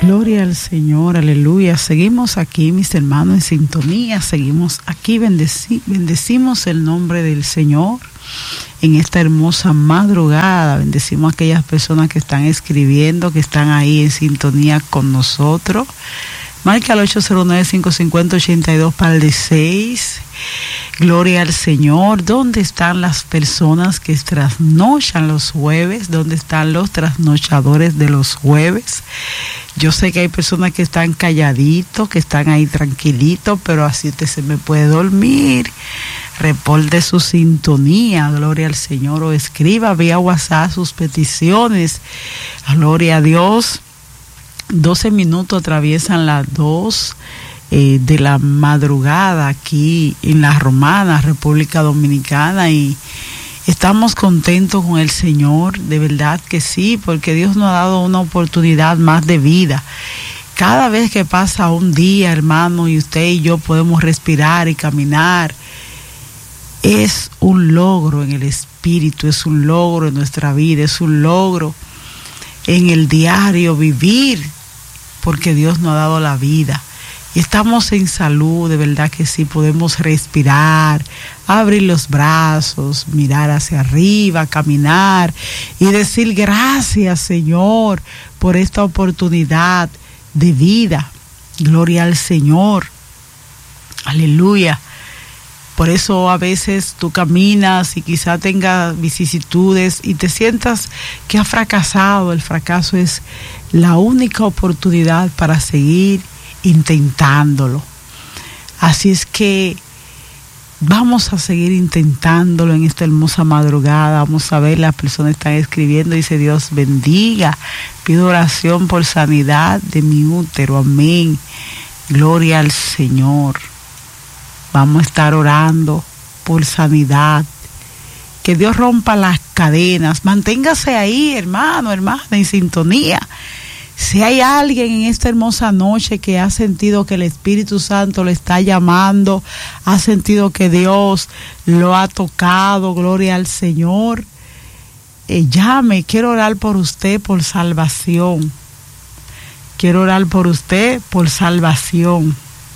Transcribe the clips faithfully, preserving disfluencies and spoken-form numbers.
Gloria al Señor, aleluya. Seguimos aquí, mis hermanos, en sintonía. Seguimos aquí, bendeci- bendecimos el nombre del Señor en esta hermosa madrugada. Bendecimos a aquellas personas que están escribiendo, que están ahí en sintonía con nosotros. Marca al ocho cero nueve, cinco cinco cero, ocho dos par de seis. Gloria al Señor. ¿Dónde están las personas que trasnochan los jueves? ¿Dónde están los trasnochadores de los jueves? Yo sé que hay personas que están calladitos, que están ahí tranquilitos, pero así usted se me puede dormir. Reporte su sintonía, gloria al Señor, o escriba vía WhatsApp sus peticiones. Gloria a Dios. doce minutos atraviesan las dos eh, de la madrugada aquí en La Romana, República Dominicana, y estamos contentos con el Señor, de verdad que sí, porque Dios nos ha dado una oportunidad más de vida. Cada vez que pasa un día, hermano, y usted y yo podemos respirar y caminar, es un logro en el espíritu, es un logro en nuestra vida, es un logro en el diario vivir, porque Dios nos ha dado la vida. Y estamos en salud, de verdad que sí, podemos respirar, abrir los brazos, mirar hacia arriba, caminar y decir gracias, Señor, por esta oportunidad de vida. Gloria al Señor. Aleluya. Por eso a veces tú caminas y quizá tengas vicisitudes y te sientas que has fracasado. El fracaso es la única oportunidad para seguir intentándolo. Así es que vamos a seguir intentándolo en esta hermosa madrugada. Vamos a ver, las personas están escribiendo, dice Dios bendiga. Pido oración por sanidad de mi útero. Amén. Gloria al Señor. Vamos a estar orando por sanidad. Que Dios rompa las cadenas. Manténgase ahí, hermano, hermana, en sintonía. Si hay alguien en esta hermosa noche que ha sentido que el Espíritu Santo le está llamando, ha sentido que Dios lo ha tocado, gloria al Señor, eh, llame. Quiero orar por usted por salvación. Quiero orar por usted por salvación.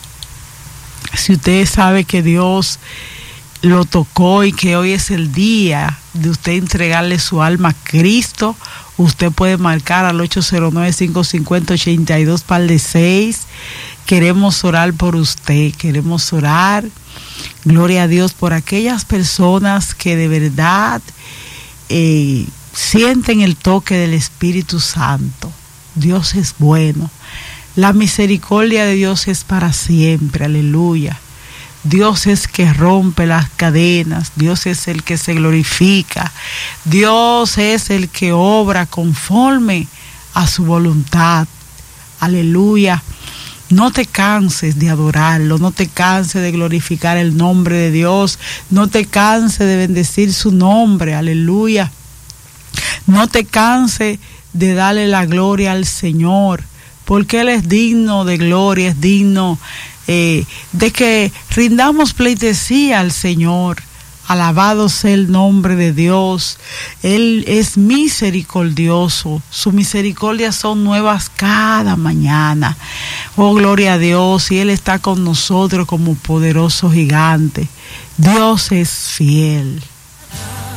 Si usted sabe que Dios lo tocó y que hoy es el día de usted entregarle su alma a Cristo, usted puede marcar al ocho cero nueve, cinco cinco cero, ocho dos par de seis. Queremos orar por usted, queremos orar, gloria a Dios, por aquellas personas que de verdad eh, sienten el toque del Espíritu Santo. Dios es bueno. La misericordia de Dios es para siempre, aleluya. Dios es que rompe las cadenas, Dios es el que se glorifica, Dios es el que obra conforme a su voluntad, aleluya. No te canses de adorarlo, no te canses de glorificar el nombre de Dios, no te canses de bendecir su nombre, aleluya. No te canses de darle la gloria al Señor, porque Él es digno de gloria, es digno eh, de que rindamos pleitesía al Señor. Alabado sea el nombre de Dios. Él es misericordioso, sus misericordias son nuevas cada mañana. Oh, gloria a Dios, y Él está con nosotros como poderoso gigante. Dios es fiel.